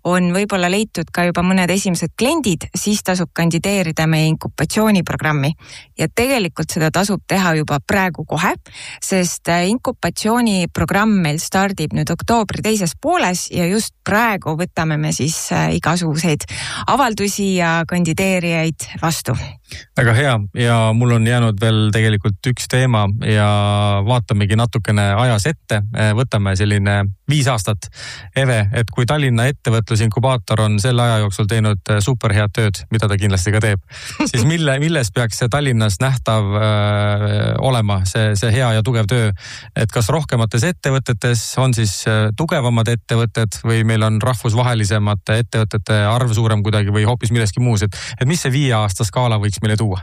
on võib-olla leitud ka juba mõned esimesed kliendid, siis tasub kandideerida meie inkupatsiooniprogrammi. Ja tegelikult seda tasub teha juba praegu kohe, sest inkupatsiooniprogramm meil stardib nüüd oktoobri teises pooles ja just praegu võtame me siis igasuguseid avaldusi ja kandideerijaid vastu. Väga hea ja mul on jäänud veel tegelikult üks teema ja vaatamegi natukene ajas ette. Võtame selline 5 aastat. Eve, et kui Tallinna ettevõtlusinkubaator on selle aja jooksul teinud superhead tööd, mida ta kindlasti ka teeb, siis milles peaks see Tallinnas nähtav olema see hea ja tugev töö? Et kas rohkemates ettevõtetes on siis tugevamad ettevõtted või meil on rahvusvahelisemate ettevõtete arv suurem kuidagi või hoopis milleski muus? Et mis see 5 aasta skaala võiks meile tuua?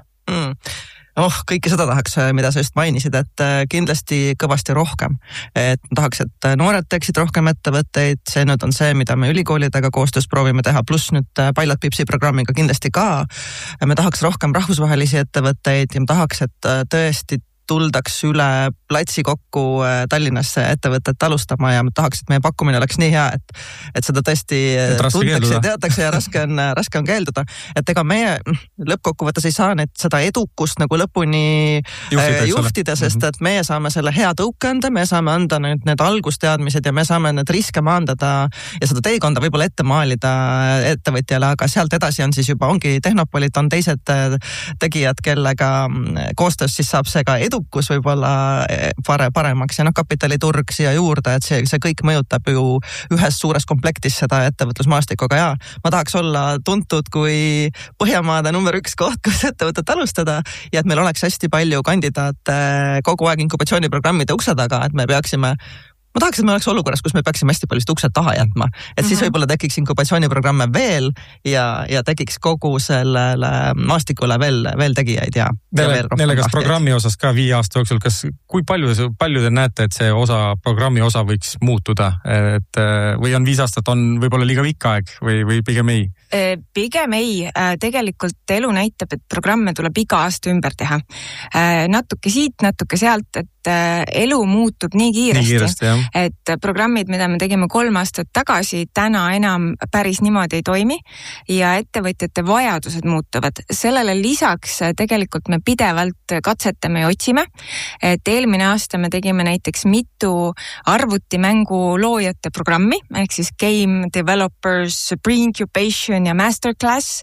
Kõike seda tahaks, mida sa just mainisid, et kindlasti kõvasti rohkem. Et tahaks, et noored teeksid rohkem ettevõtteid, see nüüd on see, mida me ülikoolidega koostöös proovime teha, pluss nüüd Pilot Pipsi programmiga kindlasti ka. Me tahaks rohkem rahvusvahelisi ettevõtteid ja me tahaks, et tõesti tuldaks üle platsi kokku Tallinnasse ettevõtet alustama ja tahaks, et meie pakkumine oleks nii hea, et seda tõesti tuntakse ja teatakse ja raske on keelduda. Et ega meie lõppkokkuvõttes ei saa seda edukust nagu lõpuni juhtida, sest et meie saame selle hea tõuke anda, me saame anda need algusteadmised ja me saame need riske maandada ja seda teekonda võib-olla ette maalida ettevõtjale, aga sealt edasi on siis juba ongi Tehnopolit, on teised tegijad, kellega koostöös siis saab see ka edukus võib-olla paremaks ja kapitaliturg siia juurde, et see kõik mõjutab ju ühes suures komplektis seda ettevõtlusmaastikuga ja ma tahaks olla tuntud kui Põhjamaade number 1 koht, kus ettevõtet alustada ja et meil oleks hästi palju kandidaate kogu aeg inkubatsiooniprogrammide ukse taga, et me peaksime ma tahaks, et me oleks olukorras, kus me peaksime hästi palju uksed taha jätma. Et siis võib-olla tekiks inkubatsiooniprogramme veel ja tekiks kogu sellele maastikule veel tegijaid ja Neile kas programmi osas ka 5 aasta jooksul, kui palju te näete, et see programmi osa võiks muutuda? Või on 5 aastat on võib-olla liiga pikk aeg või pigem ei? Pigem ei. Tegelikult elu näitab, et programme tuleb iga aasta ümber teha. Natuke siit, natuke sealt, et elu muutub nii kiiresti, et programmid, mida me tegime 3 aastat tagasi, täna enam päris niimoodi ei toimi ja ettevõtjate vajadused muutuvad. Sellele lisaks tegelikult me pidevalt katsetame ja otsime, et eelmine aasta me tegime näiteks mitu arvutimängu loojate programmi, ehk siis Game Developers, Pre-Incubation ja Masterclass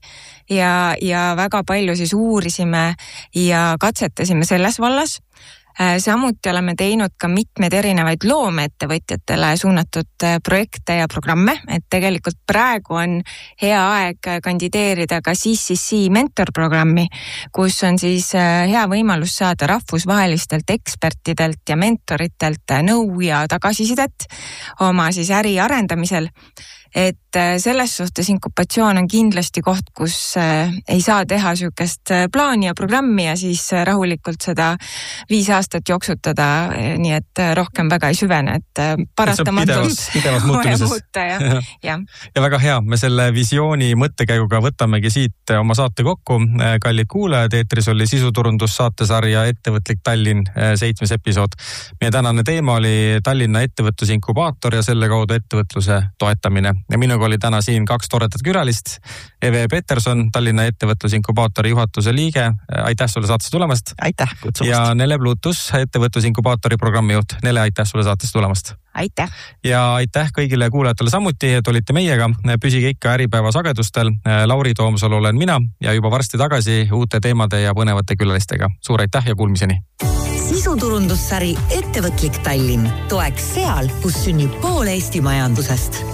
ja väga palju siis uurisime ja katsetasime selles vallas. Samuti oleme teinud ka mitmeid erinevaid loomeettevõtjatele suunatud projekte ja programme, et tegelikult praegu on hea aeg kandideerida ka CCC mentorprogrammi, kus on siis hea võimalus saada rahvusvahelistelt ekspertidelt ja mentoritelt nõu ja tagasisidet oma siis äri arendamisel. Et selles suhtes inkupatsioon on kindlasti koht, kus ei saa teha sükest plaani ja programmi ja siis rahulikult seda 5 aastat jooksutada, nii et rohkem väga ei süvene, et paratamatult pidevas muutumises. Ja väga hea, me selle visiooni mõttekäiguga võtamegi siit oma saate kokku. Kallid kuulajad, eetris oli sisuturundus saatesarja Ettevõtlik Tallinn 7. episood. Meie tänane teema oli Tallinna ettevõtlusinkubaator ja selle kaudu ettevõtluse toetamine. Ja minuga oli täna siin 2 toredat külalist. Eve Peterson, Tallinna ettevõtlusinkubaatori juhatuse liige. Aitäh sulle saatesse tulemast. Aitäh kutsumast. Ja Nele Blutus, ettevõtlusinkubaatori programmijuht. Nele, aitäh sulle saatesse tulemast. Aitäh. Ja aitäh kõigile kuulajatele samuti, et olite meiega. Püsige ikka Äripäeva sagedustel. Lauri Toomsalu olen mina ja juba varsti tagasi uute teemade ja põnevate külalistega. Suur aitäh ja kuulmiseni. Sisuturundussari Ettevõtlik Tallinn toeks seal, kus sünnib pool Eesti majandusest.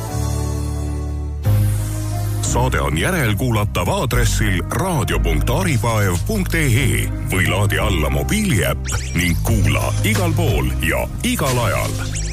Saade on järelkuulatav aadressil radio.aripaev.ee või laadi alla mobiiliäpp ning kuula igal pool ja igal ajal.